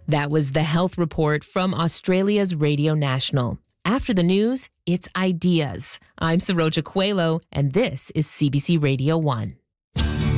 That was the Health Report from Australia's Radio National. After the news, it's Ideas. I'm Saroja Coelho, and this is CBC Radio 1.